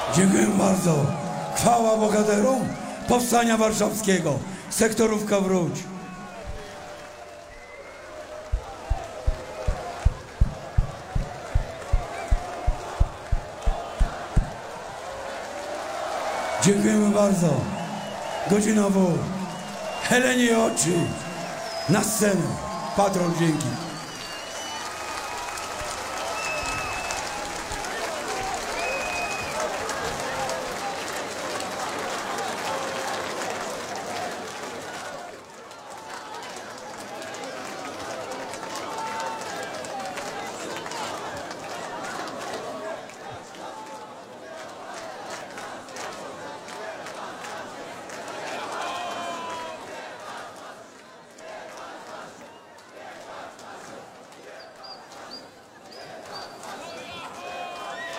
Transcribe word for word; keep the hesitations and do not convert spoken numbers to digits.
Dziękuję bardzo. Chwała bohaterom Powstania Warszawskiego. Sektorówka wróć. Dziękujemy bardzo. Godzina W. Helenie oczy. Na scenę. Patron, dzięki.